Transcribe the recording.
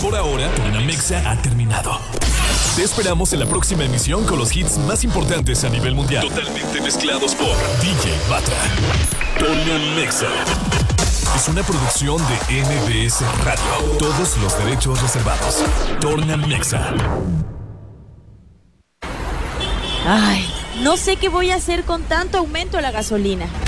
Por ahora, Tornamexa ha terminado. Te esperamos en la próxima emisión con los hits más importantes a nivel mundial. Totalmente mezclados por DJ Batra. Tornamexa es una producción de MBS Radio. Todos los derechos reservados. Tornamexa. Ay, no sé qué voy a hacer con tanto aumento a la gasolina.